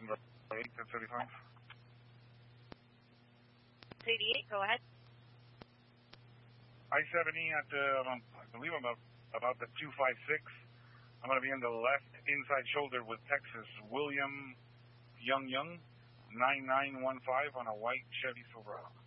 number 8-35. 88, go ahead. I-70 at I believe I'm about the 256. I'm going to be in the left inside shoulder with Texas William Young 9915 on a white Chevy Silverado.